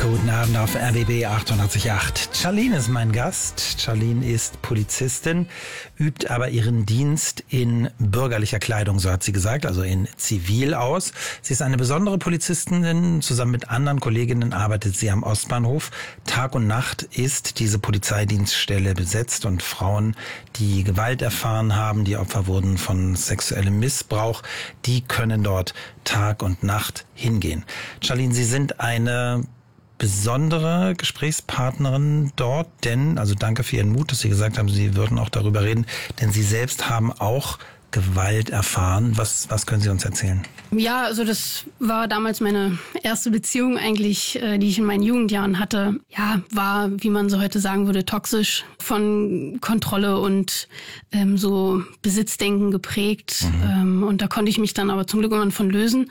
Guten Abend auf RBB 88.8. Charlene ist mein Gast. Charlene ist Polizistin, übt aber ihren Dienst in bürgerlicher Kleidung, so hat sie gesagt, also in Zivil aus. Sie ist eine besondere Polizistin. Zusammen mit anderen Kolleginnen arbeitet sie am Ostbahnhof. Tag und Nacht ist diese Polizeidienststelle besetzt und Frauen, die Gewalt erfahren haben, die Opfer wurden von sexuellem Missbrauch, die können dort Tag und Nacht hingehen. Charlene, Sie sind eine besondere Gesprächspartnerin dort, denn, also danke für Ihren Mut, dass Sie gesagt haben, Sie würden auch darüber reden, denn Sie selbst haben auch Gewalt erfahren. Was können Sie uns erzählen? Ja, also das war damals meine erste Beziehung eigentlich, die ich in meinen Jugendjahren hatte. Ja, war, wie man so heute sagen würde, toxisch, von Kontrolle und so Besitzdenken geprägt. Und da konnte ich mich dann aber zum Glück irgendwann von lösen.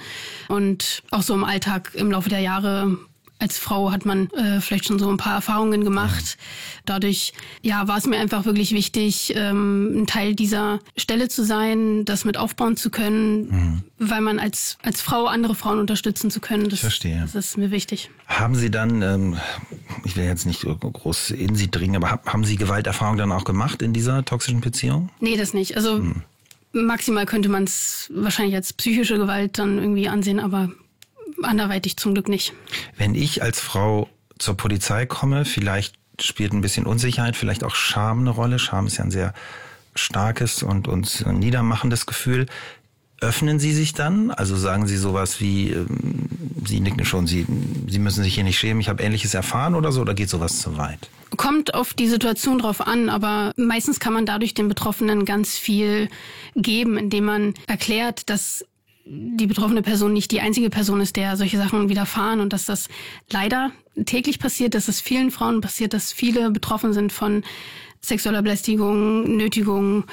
Und auch so im Alltag im Laufe der Jahre als Frau hat man vielleicht schon so ein paar Erfahrungen gemacht. Dadurch war es mir einfach wirklich wichtig, ein Teil dieser Stelle zu sein, das mit aufbauen zu können, weil man als Frau andere Frauen unterstützen zu können. Ich verstehe. Das ist mir wichtig. Haben Sie dann, ich will jetzt nicht groß in Sie dringen, aber haben Sie Gewalterfahrung dann auch gemacht in dieser toxischen Beziehung? Nee, das nicht. Also maximal könnte man es wahrscheinlich als psychische Gewalt dann irgendwie ansehen, aber anderweitig zum Glück nicht. Wenn ich als Frau zur Polizei komme, vielleicht spielt ein bisschen Unsicherheit, vielleicht auch Scham eine Rolle. Scham ist ja ein sehr starkes und uns niedermachendes Gefühl. Öffnen Sie sich dann? Also sagen Sie sowas wie, Sie nicken schon, Sie müssen sich hier nicht schämen, ich habe Ähnliches erfahren oder so, oder geht sowas zu weit? Kommt auf die Situation drauf an, aber meistens kann man dadurch den Betroffenen ganz viel geben, indem man erklärt, dass die betroffene Person nicht die einzige Person ist, der solche Sachen widerfahren und dass das leider täglich passiert, dass es vielen Frauen passiert, dass viele betroffen sind von sexueller Belästigung, Nötigung,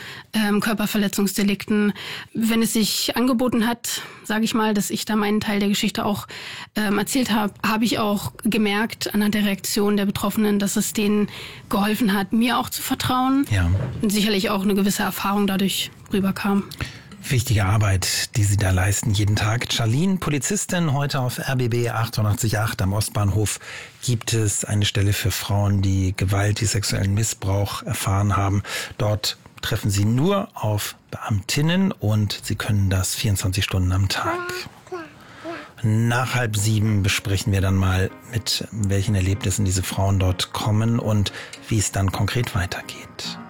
Körperverletzungsdelikten. Wenn es sich angeboten hat, sage ich mal, dass ich da meinen Teil der Geschichte auch erzählt habe, habe ich auch gemerkt anhand der Reaktion der Betroffenen, dass es denen geholfen hat, mir auch zu vertrauen. Ja. Und sicherlich auch eine gewisse Erfahrung dadurch rüberkam. Wichtige Arbeit, die Sie da leisten jeden Tag. Charlene, Polizistin, heute auf RBB 88.8 am Ostbahnhof gibt es eine Stelle für Frauen, die Gewalt, die sexuellen Missbrauch erfahren haben. Dort treffen Sie nur auf Beamtinnen und Sie können das 24 Stunden am Tag. Nach 6:30 besprechen wir dann mal, mit welchen Erlebnissen diese Frauen dort kommen und wie es dann konkret weitergeht.